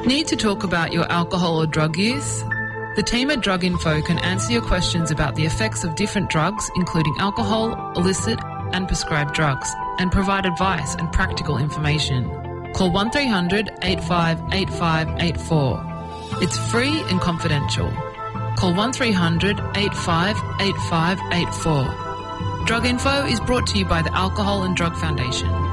Need to talk about your alcohol or drug use? The team at Drug Info can answer your questions about the effects of different drugs, including alcohol, illicit and prescribed drugs, and provide advice and practical information. Call 1300 8585 84. It's free and confidential. Call 1300 8585 84. Drug Info is brought to you by the Alcohol and Drug Foundation.